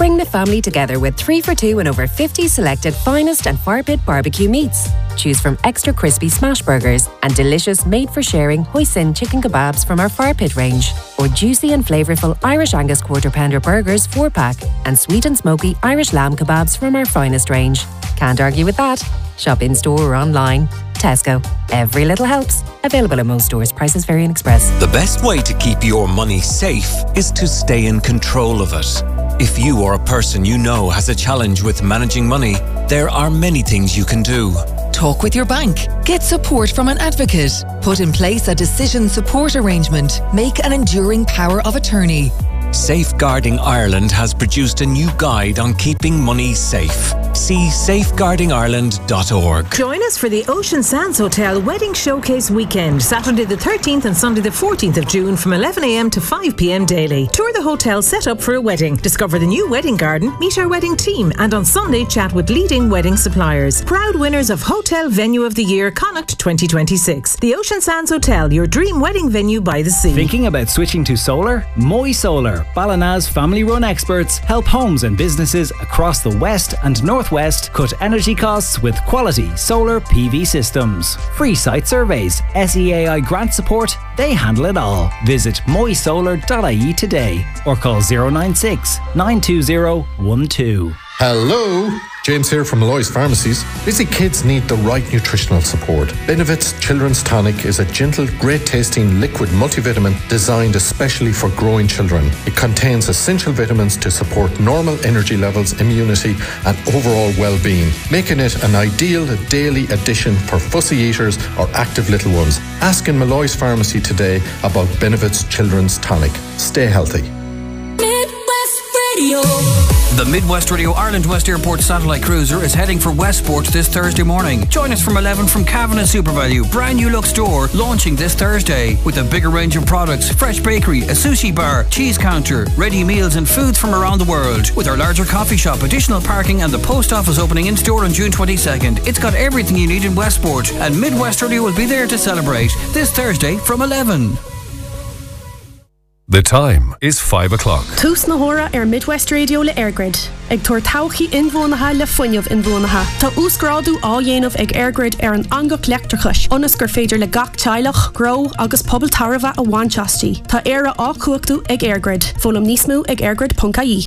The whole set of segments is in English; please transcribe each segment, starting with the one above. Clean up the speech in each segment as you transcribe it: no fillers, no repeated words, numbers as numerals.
Bring the family together with 3 for $2 and over 50 selected finest and fire pit barbecue meats. Choose from extra crispy smash burgers and delicious made-for-sharing hoisin chicken kebabs from our fire pit range, or juicy and flavourful Irish Angus quarter pounder burgers 4-pack and sweet and smoky Irish lamb kebabs from our finest range. Can't argue with that. Shop in-store or online. Tesco. Every little helps. Available at most stores. Prices vary in Express. The best way to keep your money safe is to stay in control of it. If you or a person you know has a challenge with managing money, there are many things you can do. Talk with your bank. Get support from an advocate. Put in place a decision support arrangement. Make an enduring power of attorney. Safeguarding Ireland has produced a new guide on keeping money safe. See safeguardingireland.org. Join us for the Ocean Sands Hotel Wedding Showcase Weekend, Saturday the 13th and Sunday the 14th of June from 11 a.m. to 5 p.m. daily. Tour the hotel set up for a wedding. Discover the new wedding garden, meet our wedding team, and on Sunday chat with leading wedding suppliers. Proud winners of Hotel Venue of the Year Connacht 2026. The Ocean Sands Hotel, your dream wedding venue by the sea. Thinking about switching to solar? Moy Solar, Ballina's family-run experts, help homes and businesses across the west and northwest cut energy costs with quality solar PV systems. Free site surveys, SEAI grant support, they handle it all. Visit moysolar.ie today or call 096 920 12. Hello, James here from Malloy's Pharmacies. Busy kids need the right nutritional support. Benevit's Children's Tonic is a gentle, great-tasting liquid multivitamin designed especially for growing children. It contains essential vitamins to support normal energy levels, immunity, and overall well-being, making it an ideal daily addition for fussy eaters or active little ones. Ask in Malloy's Pharmacy today about Benevit's Children's Tonic. Stay healthy. Midwest Radio. The Midwest Radio Ireland West Airport satellite cruiser is heading for Westport this Thursday morning. Join us from 11 from Cavan and SuperValue, brand new look store, launching this Thursday with a bigger range of products, fresh bakery, a sushi bar, cheese counter, ready meals and foods from around the world. With our larger coffee shop, additional parking and the post office opening in store on June 22nd. It's got everything you need in Westport, and Midwest Radio will be there to celebrate this Thursday from 11. The time is 5 o'clock. Tús na hora Midwest Radio le Airgrid. Ag tuair tauchaí inmhónatha le fuinneamh inmhónatha. Tá úsgrádu á dhéanamh ag Airgrid an angach leachtarchais. Onas gur féidir le gach teilech, grow agus pobl tarva a bhainteastí. Tá éire á cuachtaú ag Airgrid. Fólam níos mó ag airgrid.ie.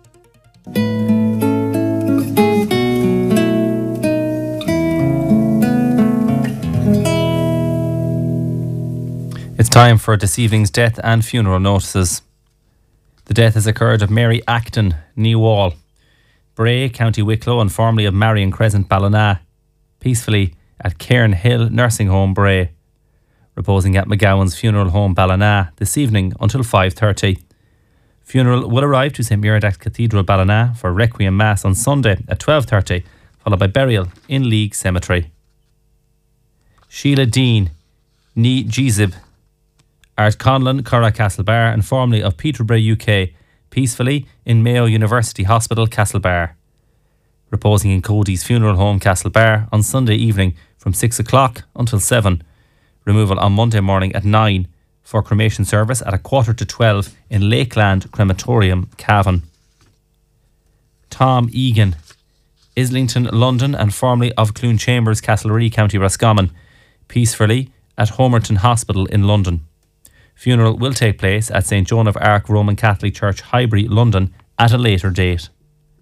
It's time for this evening's death and funeral notices. The death has occurred of Mary Acton, Knee Wall, Bray, County Wicklow, and formerly of Marion Crescent, Ballina, peacefully at Cairn Hill Nursing Home, Bray, reposing at McGowan's Funeral Home, Ballina, this evening until 5:30. Funeral will arrive to St Muiredacht Cathedral, Ballina, for Requiem Mass on Sunday at 12:30, followed by burial in League Cemetery. Sheila Dean, Ní Jeezib, Art Conlon, Curragh Castlebar, and formerly of Peterborough, UK, peacefully in Mayo University Hospital, Castlebar. Reposing in Cody's Funeral Home, Castlebar, on Sunday evening from 6 o'clock until 7. Removal on Monday morning at 9 for cremation service at 11:45 in Lakeland Crematorium, Cavan. Tom Egan, Islington, London, and formerly of Clune Chambers, Castlereagh, County Roscommon, peacefully at Homerton Hospital in London. Funeral will take place at St Joan of Arc Roman Catholic Church, Highbury, London, at a later date.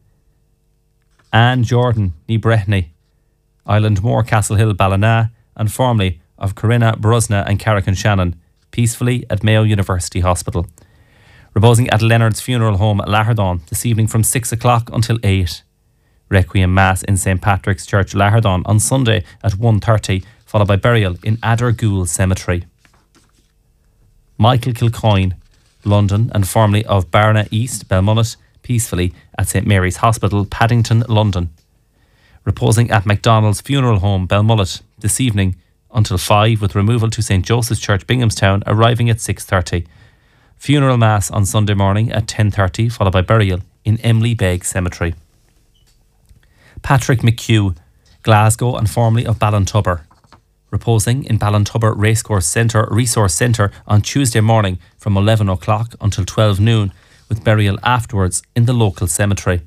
Anne Jordan, Ní Brehny, Island Moor, Castle Hill, Ballina, and formerly of Corinna Brusna and Carrick-on-Shannon, peacefully at Mayo University Hospital. Reposing at Leonard's Funeral Home, Lahardon, this evening from 6 o'clock until 8. Requiem Mass in St Patrick's Church, Lahardon, on Sunday at 1:30, followed by burial in Addergoole Cemetery. Michael Kilcoyne, London, and formerly of Barna East, Belmullet, peacefully at St Mary's Hospital, Paddington, London. Reposing at MacDonald's Funeral Home, Belmullet, this evening until 5, with removal to St Joseph's Church, Binghamstown, arriving at 6:30. Funeral Mass on Sunday morning at 10:30, followed by burial in Emily Begg Cemetery. Patrick McHugh, Glasgow, and formerly of Ballintubber, reposing in Ballintubber Racecourse Resource Centre on Tuesday morning from 11 o'clock until 12 noon, with burial afterwards in the local cemetery.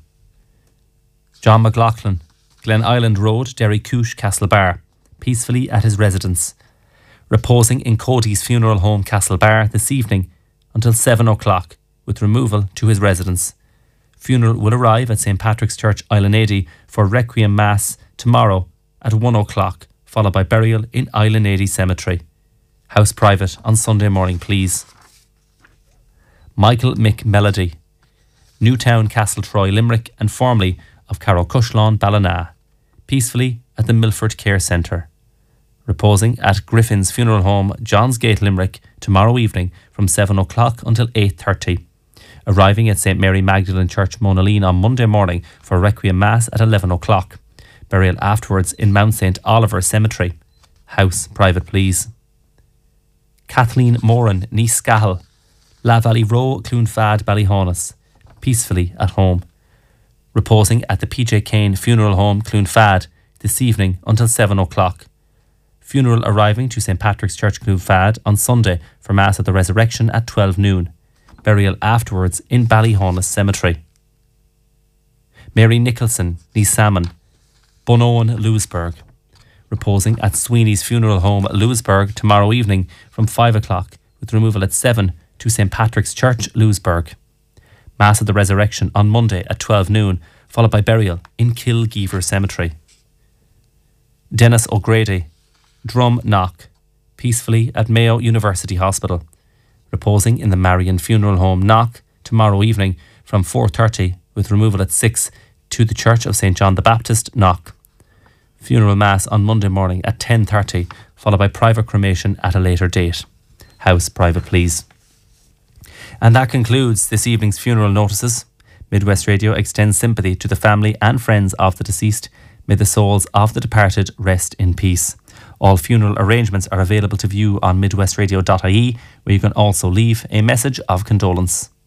John McLaughlin, Glen Island Road, Derry Coosh, Castlebar, peacefully at his residence, reposing in Cody's funeral home, Castlebar, this evening until 7 o'clock, with removal to his residence. Funeral will arrive at St Patrick's Church, Islandady, for Requiem Mass tomorrow at 1 o'clock, followed by burial in Islandady Cemetery. House private on Sunday morning, please. Michael McMelody, Newtown, Castletroy, Limerick, and formerly of Carrowcushlawn, Ballina, peacefully at the Milford Care Centre. Reposing at Griffin's Funeral Home, Johns Gate, Limerick, tomorrow evening from 7 o'clock until 8:30. Arriving at St Mary Magdalene Church, Monaleen, on Monday morning for Requiem Mass at 11 o'clock. Burial afterwards in Mount St Oliver Cemetery. House private, please. Kathleen Moran, Nice Scahill, La Valley Row, Cloonfad, Ballyhonus, peacefully at home. Reposing at the PJ Kane Funeral Home, Cloonfad, this evening until 7 o'clock. Funeral arriving to St Patrick's Church, Cloonfad, on Sunday for Mass at the Resurrection at 12 noon. Burial afterwards in Ballyhonus Cemetery. Mary Nicholson, Nice Salmon, Bunowen, Lewisburg, reposing at Sweeney's Funeral Home, Lewisburg, tomorrow evening from 5 o'clock, with removal at 7 to St Patrick's Church, Lewisburg. Mass of the Resurrection on Monday at 12 noon, followed by burial in Kilgeever Cemetery. Dennis O'Grady, Drum Knock, peacefully at Mayo University Hospital, reposing in the Marion Funeral Home, Knock, tomorrow evening from 4:30, with removal at 6 to the Church of St John the Baptist, Knock. Funeral Mass on Monday morning at 10:30, followed by private cremation at a later date. House private, please. And that concludes this evening's funeral notices. Midwest Radio extends sympathy to the family and friends of the deceased. May the souls of the departed rest in peace. All funeral arrangements are available to view on midwestradio.ie, where you can also leave a message of condolence.